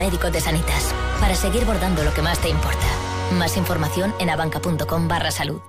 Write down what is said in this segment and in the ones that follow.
Médicos de Sanitas, para seguir bordando lo que más te importa. Más información en abanca.com/salud.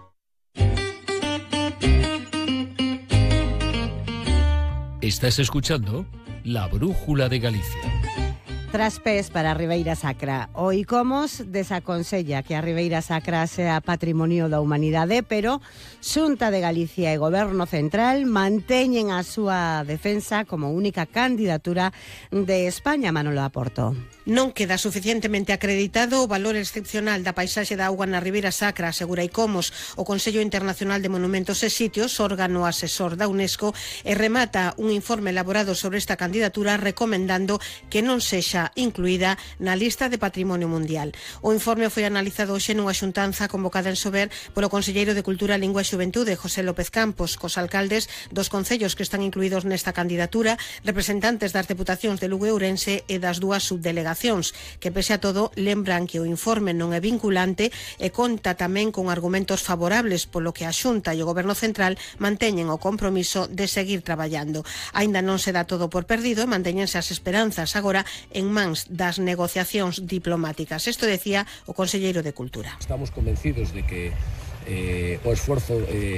Estás escuchando La Brújula de Galicia. Traspés para a Ribeira Sacra. O ICOMOS desaconsella que a Ribeira Sacra sea patrimonio da humanidade, pero Xunta de Galicia e Goberno Central manteñen a súa defensa como única candidatura de España. Manolo Aporto. Non queda suficientemente acreditado o valor excepcional da paisaxe da auga na Ribeira Sacra, asegura ICOMOS. O Consello Internacional de Monumentos e Sitios, órgano asesor da UNESCO, e remata un informe elaborado sobre esta candidatura recomendando que non sexa incluída na lista de Patrimonio Mundial. O informe foi analizado hoxe nunha xuntanza convocada en Sober polo Conselleiro de Cultura, Lingua e Xuventude, José López Campos, cos alcaldes dos concellos que están incluídos nesta candidatura, representantes das deputacións de Lugo e Ourense e das dúas subdelegacións, que pese a todo lembran que o informe non é vinculante e conta tamén con argumentos favorables, polo que a Xunta e o Goberno Central manteñen o compromiso de seguir traballando. Aínda non se dá todo por perdido e manteñense as esperanzas agora en mans das negociacións diplomáticas. Isto decía o Conselleiro de Cultura. Estamos convencidos de que o esforzo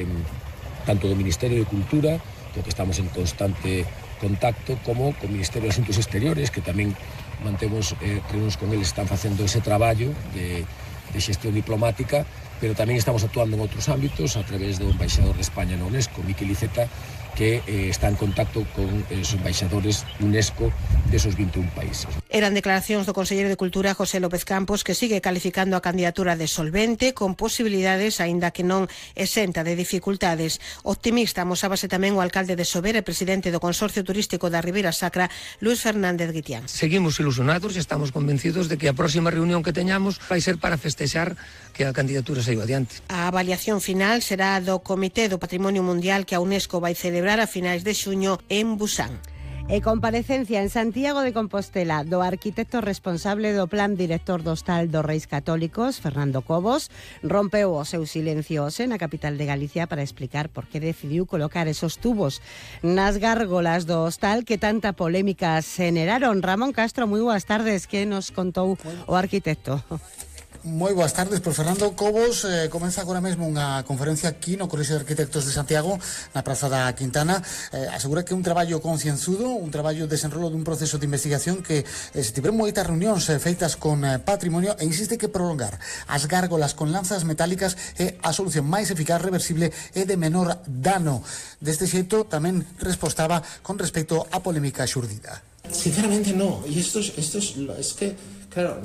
tanto do Ministerio de Cultura, do que estamos en constante contacto, como co Ministerio de Asuntos Exteriores, que tamén mantemos reunións con eles, están facendo ese traballo de xestión diplomática, pero tamén estamos actuando en outros ámbitos a través do embaixador de España na UNESCO, Miquel Iceta, que está en contacto con os embaixadores UNESCO desos 21 países. Eran declaracións do Conselleiro de Cultura, José López Campos, que sigue calificando a candidatura de solvente, con posibilidades, aínda que non exenta de dificultades. Optimista amosábase tamén o alcalde de Sober e presidente do Consorcio Turístico da Ribeira Sacra, Luis Fernández Guitián. Seguimos ilusionados e estamos convencidos de que a próxima reunión que teñamos vai ser para festexar que a candidatura saiba adiante. A avaliación final será do Comité do Patrimonio Mundial que a UNESCO vai celebrar a finais de xuño en Busan. E comparecencia en Santiago de Compostela do arquitecto responsable do Plan Director do Hostal dos Reis Católicos, Fernando Cobos, rompeu o seu silencio hoxe na capital de Galicia para explicar por que decidiu colocar esos tubos nas gárgolas do hostal que tanta polémica xeneraron. Ramón Castro, moi boas tardes, que nos contou o arquitecto? Moi boas tardes, pois Fernando Cobos comeza agora mesmo unha conferencia aquí no Colexio de Arquitectos de Santiago, na Praza da Quintana. Asegura que é un traballo concienzudo, un traballo de desenrolo dun proceso de investigación que se tiveron moitas reunións feitas con patrimonio, e insiste que prolongar as gárgolas con lanzas metálicas é a solución máis eficaz, reversible e de menor dano. Deste xeito tamén respostaba con respecto á polémica xurdida. Sinceramente no, y esto es que, claro,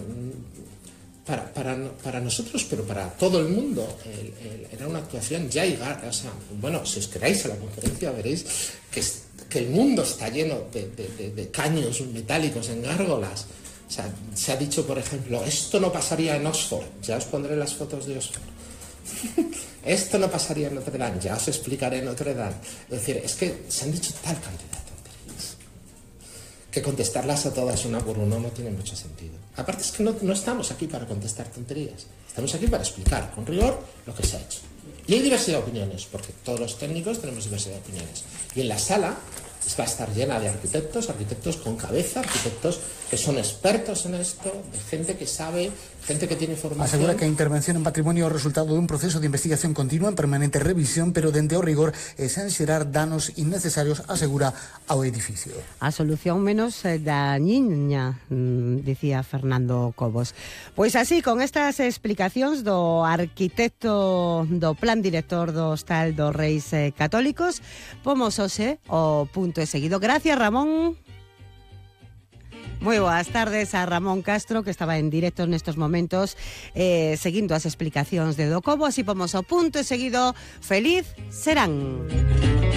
para nosotros, pero para todo el mundo, era una actuación ya, o sea, bueno, si os queráis a la conferencia veréis que el mundo está lleno de caños metálicos en gárgolas. O sea, se ha dicho, por ejemplo, esto no pasaría en Oxford, ya os pondré las fotos de Oxford. Esto no pasaría en Notre Dame, ya os explicaré en Notre Dame. Es decir, es que se han dicho tal cantidad de tonterías que contestarlas a todas una por uno no tiene mucho sentido. Aparte es que no estamos aquí para contestar tonterías, estamos aquí para explicar con rigor lo que se ha hecho. Y hay diversidad de opiniones, porque todos los técnicos tenemos diversidad de opiniones. Y en la sala va a estar llena de arquitectos con cabeza, arquitectos que son expertos en esto, de gente que sabe, gente que tiene formación. Asegura que a intervención en patrimonio é o resultado dun proceso de investigación continua en permanente revisión, pero dende o rigor e sen xerar danos innecesarios, asegura, ao edificio. A solución menos dañiña, dicía Fernando Cobos. Pois así, con estas explicacións do arquitecto do Plan Director do Hostal dos Reis Católicos, pomos hoxe o punto e seguido. Gracias, Ramón. Moi boas tardes a Ramón Castro, que estaba en directo nestos momentos seguindo as explicacións de do Cobos, e pomos o punto e seguido. Feliz serán.